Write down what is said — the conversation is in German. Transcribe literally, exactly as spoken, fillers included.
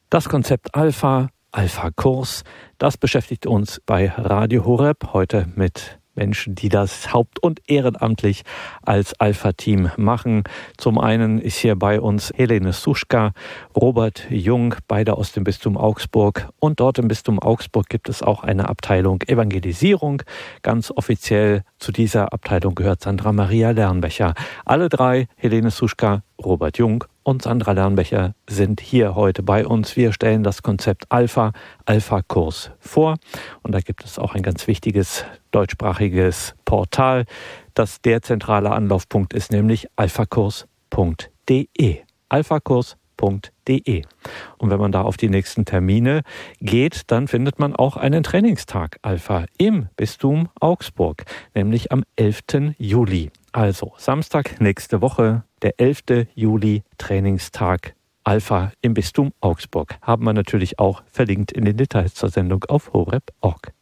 Das Konzept Alpha, Alpha-Kurs, das beschäftigt uns bei Radio Horeb heute mit Menschen, die das haupt- und ehrenamtlich als Alpha-Team machen. Zum einen ist hier bei uns Helene Suschka, Robert Jung, beide aus dem Bistum Augsburg. Und dort im Bistum Augsburg gibt es auch eine Abteilung Evangelisierung. Ganz offiziell zu dieser Abteilung gehört Sandra Maria Lernbecher. Alle drei, Helene Suschka, Robert Jung und Sandra Lernbecher, sind hier heute bei uns. Wir stellen das Konzept Alpha, Alpha-Kurs vor. Und da gibt es auch ein ganz wichtiges deutschsprachiges Portal, das der zentrale Anlaufpunkt ist, nämlich alphakurs punkt de. alphakurs punkt de. Und wenn man da auf die nächsten Termine geht, dann findet man auch einen Trainingstag Alpha im Bistum Augsburg, nämlich am elften Juli. Also Samstag nächste Woche, der elfte Juli, Trainingstag Alpha im Bistum Augsburg. Haben wir natürlich auch verlinkt in den Details zur Sendung auf horeb punkt org.